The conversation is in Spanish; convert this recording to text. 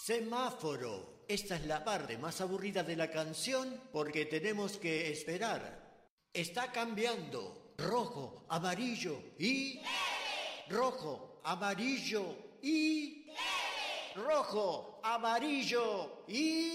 Semáforo. Esta es la parte más aburrida de la canción porque tenemos que esperar. Está cambiando. Rojo, amarillo y... Rojo, amarillo y... Rojo, amarillo y...